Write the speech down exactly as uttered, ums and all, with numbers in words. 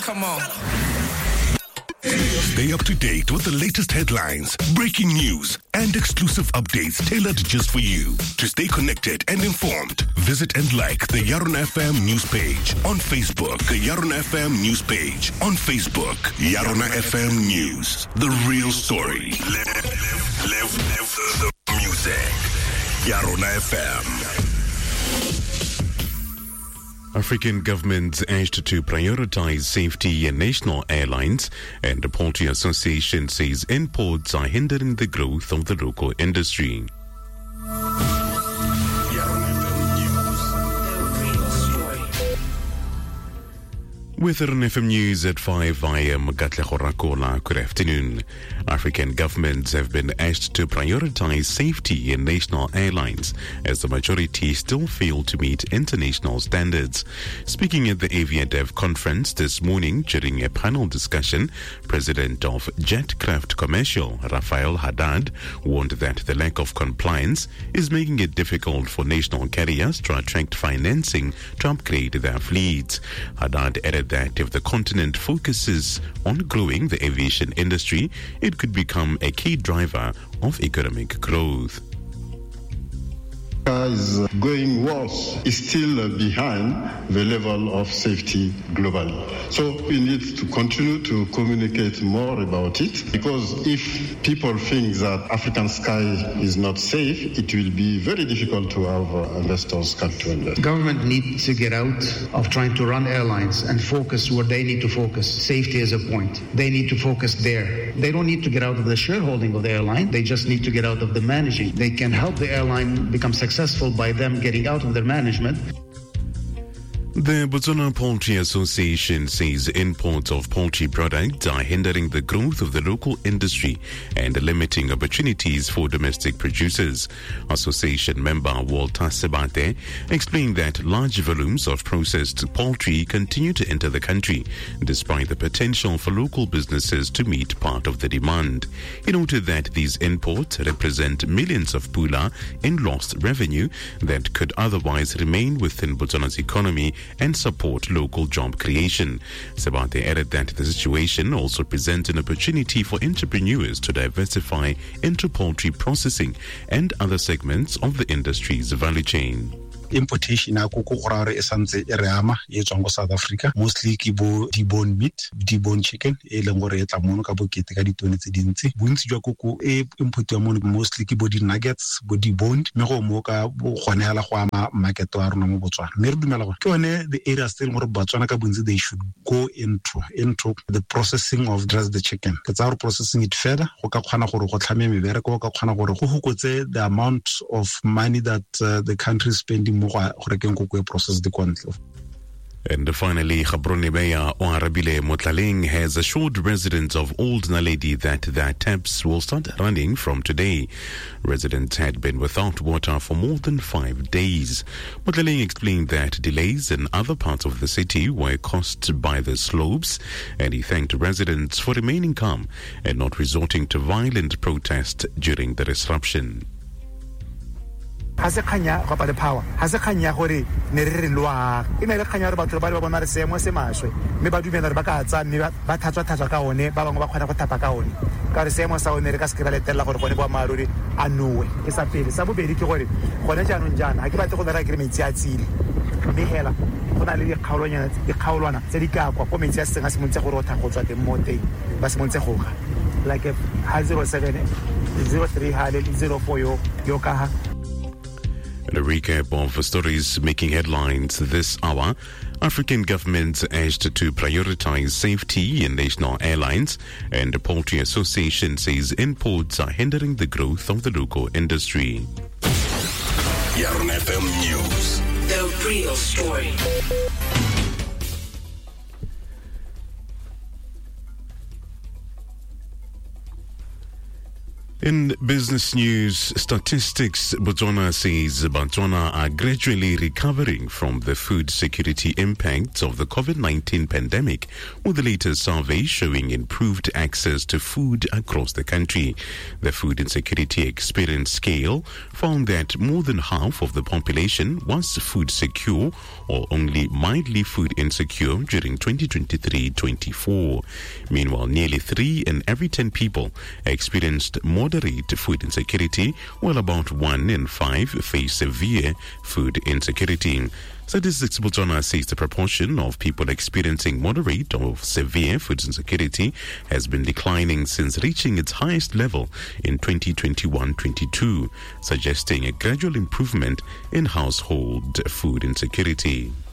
Come on. Stay up to date with the latest headlines, breaking news, and exclusive updates tailored just for you. To stay connected and informed, visit and like the Yarona F M news page on Facebook. The Yarona F M news page on Facebook. Yarona F M News, the real story. Live, live, live, live the music. Yarona F M. African governments urged to prioritize safety in national airlines, and the Poultry Association says imports are hindering the growth of the local industry. With R N F M News at five, I am Gatlego Rakola. Good afternoon. African governments have been asked to prioritize safety in national airlines as the majority still fail to meet international standards. Speaking at the Aviadev conference this morning during a panel discussion, President of Jetcraft Commercial, Rafael Haddad, warned that the lack of compliance is making it difficult for national carriers to attract financing to upgrade their fleets. Haddad added that if the continent focuses on growing the aviation industry, it could become a key driver of economic growth. Is going worse, is still behind the level of safety globally. So we need to continue to communicate more about it, because if people think that African sky is not safe, it will be very difficult to have investors come to invest. Government needs to get out of trying to run airlines and focus where they need to focus. Safety is a point. They need to focus there. They don't need to get out of the shareholding of the airline. They just need to get out of the managing. They can help the airline become successful by them getting out of their management. The Botswana Poultry Association says imports of poultry products are hindering the growth of the local industry and limiting opportunities for domestic producers. Association member Walter Sebate explained that large volumes of processed poultry continue to enter the country, despite the potential for local businesses to meet part of the demand. He noted that these imports represent millions of pula in lost revenue that could otherwise remain within Botswana's economy and support local job creation. Sebate added that the situation also presents an opportunity for entrepreneurs to diversify into poultry processing and other segments of the industry's value chain. Importation a go go ra re esantse e re ama e tswang go South Africa, mostly ke bo debone meat, debone chicken e leng gore e tla mono ka bokete ka ditone tse dintsi. Bontsi jwa koko e importiwa mono mostly ke bo di nuggets, bo debone, me go mo ka go gonela go ama market wa rona mo Botswana. Me re dumela gore ke one the areas tse gore Botswana ka bontsi they should go into into the processing of just the chicken. Ke tsa gore processing it further go ka kgona gore go tlhame mebereko go ka kgona gore go hokotse the amount of money that uh, the country is spending. And finally, Gaborone Mayor Oarabile Motlaleng has assured residents of Old Naledi that their taps will start running from today. Residents had been without water for more than five days. Motlaleng explained that delays in other parts of the city were caused by the slopes, and he thanked residents for remaining calm and not resorting to violent protest during the disruption. Ha se khanya go pa le power ha se khanya gore ne re re lwa ene re khanya gore batho ba le ba bona re seemo se mashwe me ba dumela re ba ka tsa me ba thatswa thatswa ka one ba bangwe ba khona go thapa ka one ka re seemo sa one re ka se kry letella gore gone bo maruri a nowe e sa pele sa bobedi ke gore gone jaanong jana ha ke batle go dira ke metsi a tsile me hela go na le dikgaolwana dikgaolwana tse di ka kwa go metsi a senga se montse gore o tha go tswa teng mo teng ba se montse go ga like ha zero seven zero three ha le zero four yo yo ka ha. And a recap of stories making headlines this hour. African governments urged to prioritize safety in national airlines, and the Poultry Association says imports are hindering the growth of the local industry. Yarona F M News, the real story. In business news, Statistics Botswana says Botswana are gradually recovering from the food security impacts of the COVID nineteen pandemic, with the latest survey showing improved access to food across the country. The Food Insecurity Experience Scale found that more than half of the population was food secure or only mildly food insecure during twenty twenty-three twenty-four. Meanwhile, nearly three in every ten people experienced more moderate food insecurity, while about one in five face severe food insecurity. Statistics Botswana says the proportion of people experiencing moderate or severe food insecurity has been declining since reaching its highest level in twenty twenty-one twenty-two, suggesting a gradual improvement in household food insecurity.